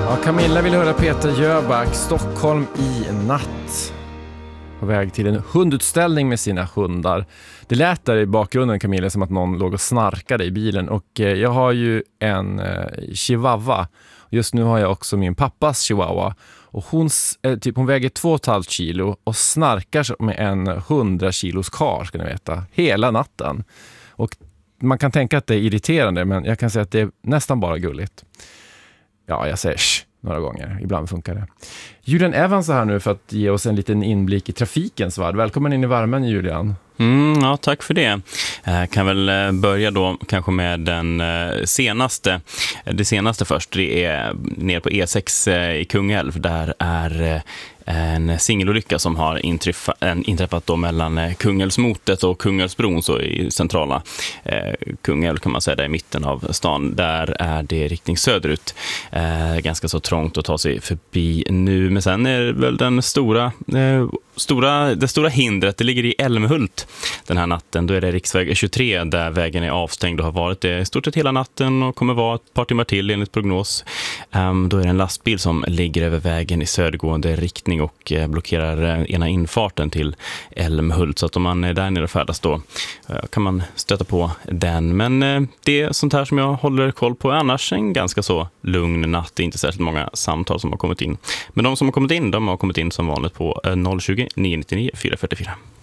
Ja, Camilla vill höra Peter Jöback, Stockholm i natt. På väg till en hundutställning med sina hundar. Det lät där i bakgrunden, Camilla, som att någon låg och snarkade i bilen. Och jag har ju en chihuahua. Just nu har jag också min pappas chihuahua. Och hon väger 2,5 kilo och snarkar som en 100 kilos kar, ska ni veta. Hela natten. Och man kan tänka att det är irriterande, men jag kan säga att det är nästan bara gulligt. Ja, jag säger några gånger. Ibland funkar det. Julian Evans är här nu för att ge oss en liten inblick i trafikens värld. Välkommen in i värmen, Julian. Ja, tack för det. Jag kan väl börja då kanske med senaste. Det senaste först, det är nere på E6 i Kungälv. Där är en singelolycka som har inträffat då mellan Kungälvsmotet och Kungälvsbron, så i centrala Kungälv kan man säga, där i mitten av stan. Där är det riktning söderut. Ganska så trångt att ta sig förbi nu, men sen är väl det stora hindret, det ligger i Älmhult den här natten. Då är det riksväg 23 där vägen är avstängd och har varit det stort sett hela natten och kommer vara ett par timmar till enligt prognos. Då är det en lastbil som ligger över vägen i södergående riktning och blockerar ena infarten till Älmhult, så att om man är där nere och färdas då kan man stöta på den. Men det är sånt här som jag håller koll på. Annars en ganska så lugn natt. Det är inte särskilt många samtal som har kommit in. Men de som har kommit in, de har kommit in som vanligt på 020 999 444.